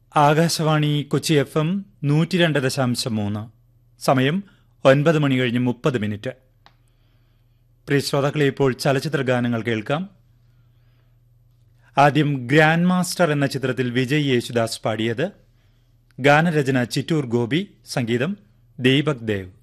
Akashvani Kochi FM 102.3. സമയം 9 മണി കഴിഞ്ഞ് 30 minute. പ്രിയ ശ്രോതാക്കളെ, ഇപ്പോൾ ചലച്ചിത്ര ഗാനങ്ങൾ കേൾക്കാം. ആദ്യം ഗ്രാൻഡ് മാസ്റ്റർ എന്ന ചിത്രത്തിൽ വിജയ് യേശുദാസ് പാടിയത്. ഗാനരചന ചിറ്റൂർ ഗോപി, സംഗീതം ദീപക് ദേവ്.